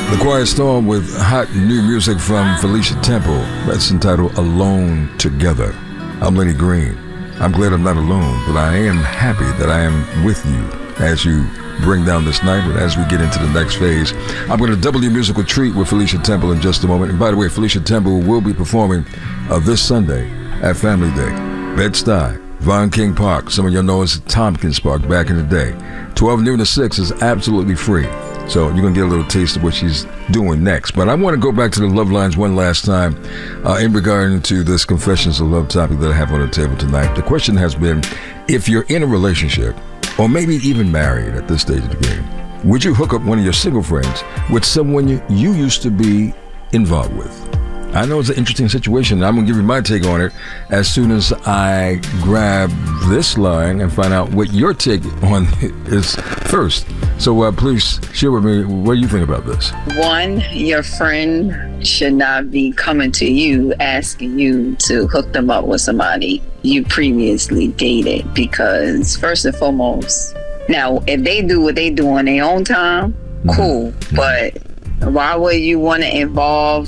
The Quiet Storm with hot new music from Felicia Temple. That's entitled Alone Together. I'm Lenny Green. I'm glad I'm not alone, but I am happy that I am with you as you bring down this night and as we get into the next phase. I'm going to double your musical treat with Felicia Temple in just a moment. And by the way, Felicia Temple will be performing this Sunday at Family Day. Bed-Stuy, Von King Park. Some of you know as Tompkins Park back in the day. 12 noon to 6 is absolutely free. So you're going to get a little taste of what she's doing next. But I want to go back to the Love Lines one last time in regard to this Confessions of Love topic that I have on the table tonight. The question has been, if you're in a relationship, or maybe even married at this stage of the game, would you hook up one of your single friends with someone you used to be involved with? I know it's an interesting situation. I'm going to give you my take on it as soon as I grab this line and find out what your take on it is first. So please share with me what you think about this. One, your friend should not be coming to you asking you to hook them up with somebody you previously dated, because first and foremost, now if they do what they do on their own time, cool, but why would you want to involve